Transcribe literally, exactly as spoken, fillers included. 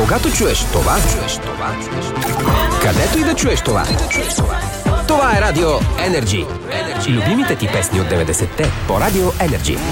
Когато чуеш това, чуеш това, където и да чуеш това. Това е Радио Energy. Любимите ти песни от деветдесетте по Радио Energy.